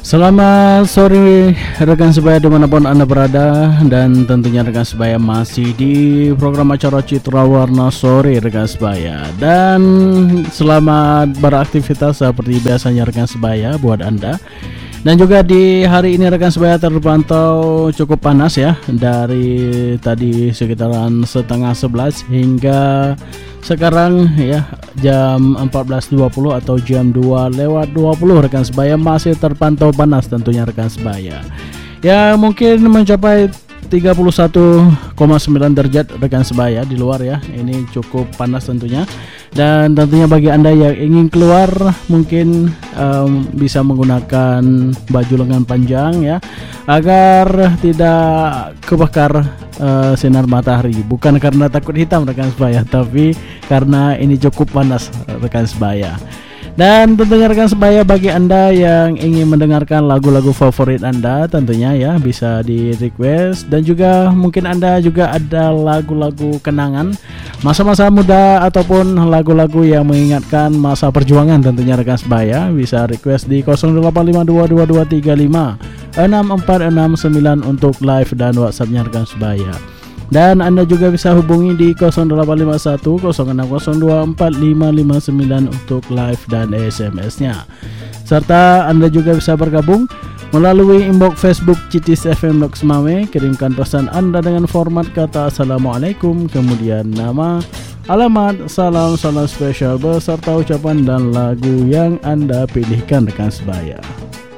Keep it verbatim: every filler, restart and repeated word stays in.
Selamat sore rekan sebaya dimanapun Anda berada, dan tentunya rekan sebaya masih di program acara Citra Warna Sore rekan sebaya. Dan selamat beraktivitas seperti biasanya rekan sebaya buat Anda. Dan juga di hari ini rekan sebaya terpantau cukup panas ya, dari tadi sekitaran setengah sebelas hingga sekarang ya jam empat belas dua puluh atau jam dua lewat dua puluh rekan sebaya masih terpantau panas tentunya rekan sebaya. Ya mungkin mencapai tiga puluh satu koma sembilan derajat rekan sebaya di luar ya. Ini cukup panas tentunya. Dan tentunya bagi Anda yang ingin keluar mungkin um, bisa menggunakan baju lengan panjang ya, agar tidak kebakar uh, sinar matahari. Bukan karena takut hitam rekan sebaya, tapi karena ini cukup panas rekan sebaya. Dan tentunya rekan sebaya, bagi Anda yang ingin mendengarkan lagu-lagu favorit Anda tentunya ya bisa di request. Dan juga mungkin Anda juga ada lagu-lagu kenangan masa-masa muda ataupun lagu-lagu yang mengingatkan masa perjuangan tentunya rekan sebaya, bisa request di nol delapan lima dua dua dua tiga lima enam empat enam sembilan untuk live dan WhatsAppnya rekan sebaya. Dan Anda juga bisa hubungi di nol delapan lima satu nol enam nol dua empat lima lima sembilan untuk live dan S M S-nya. Serta Anda juga bisa bergabung melalui inbox Facebook Citis F M Loks Mame. Kirimkan pesan Anda dengan format kata Assalamualaikum, kemudian nama, alamat, salam, salam spesial beserta ucapan dan lagu yang Anda pilihkan rekan sebaya.